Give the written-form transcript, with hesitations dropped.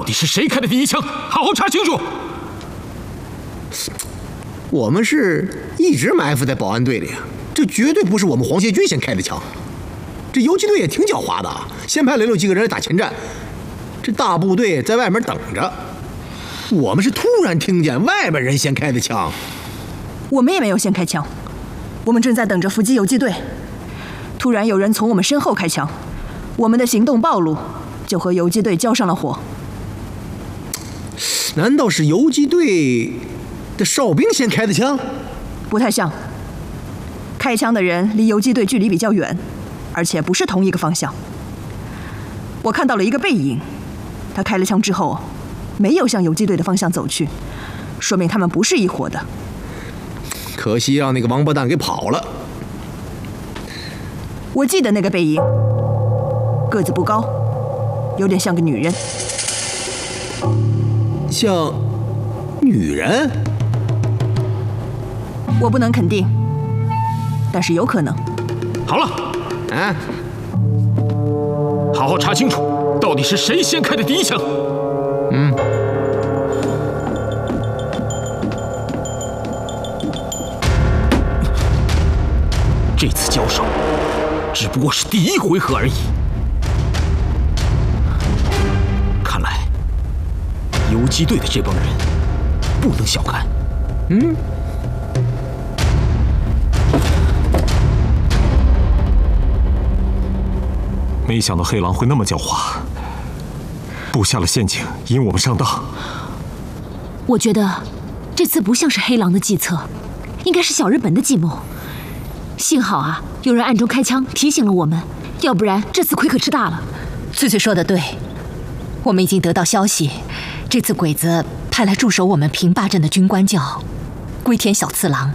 底是谁开的第一枪？好好查清楚。 我们是一直埋伏在保安队里，这绝对不是我们黄协军先开的枪。这游击队也挺狡猾的，先派6几个人来打前站，这大部队在外面等着。我们是突然听见外面人先开的枪。 我们也没有先开枪，我们正在等着伏击游击队。突然有人从我们身后开枪，我们的行动暴露，就和游击队交上了火。 难道是游击队的哨兵先开的枪？ 不太像。开枪的人离游击队距离比较远，而且不是同一个方向。我看到了一个背影，他开了枪之后没有向游击队的方向走去，说明他们不是一伙的。 可惜让那个王八蛋给跑了。 我记得那个背影，个子不高，有点像个女人。 像女人？ 我不能肯定，但是有可能。 好了，好好查清楚，到底是谁先开的第一枪。这次交手只不过是第1回合而已。看来游击队的这帮人不能小看。 没想到黑狼会那么狡猾，布下了陷阱，引我们上当。 我觉得这次不像是黑狼的计策，应该是小日本的计谋。幸好啊，有人暗中开枪提醒了我们，要不然这次亏可吃大了。 翠翠说的对，我们已经得到消息，这次鬼子派来驻守我们平坝镇的军官叫龟田小次郎。